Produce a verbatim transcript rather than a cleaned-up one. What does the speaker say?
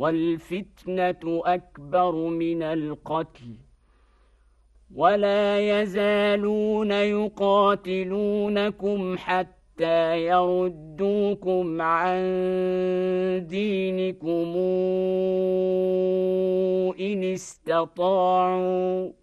والفتنة أكبر من القتل ولا يزالون يقاتلونكم حتى يردوكم عن دينكم إن استطاعوا